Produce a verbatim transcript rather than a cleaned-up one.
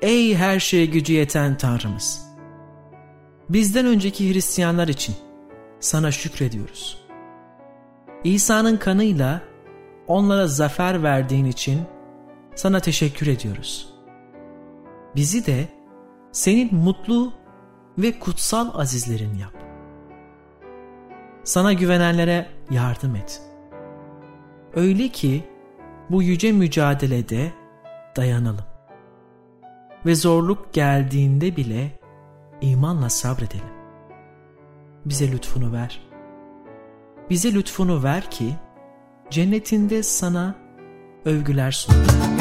ey her şeye gücü yeten Tanrımız. Bizden önceki Hristiyanlar için sana şükrediyoruz. İsa'nın kanıyla onlara zafer verdiğin için sana teşekkür ediyoruz. Bizi de senin mutlu ve kutsal azizlerin yap. Sana güvenenlere yardım et. Öyle ki bu yüce mücadelede dayanalım. Ve zorluk geldiğinde bile imanla sabredelim. Bize lütfunu ver. Bize lütfunu ver ki cennetinde sana övgüler sunalım.